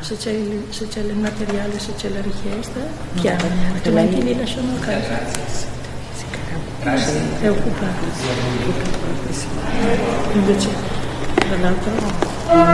Se c'è il materiale, se c'è la richiesta, chiama, altrimenti li lasciamo a casa. È occupato. Invece, tra l'altro,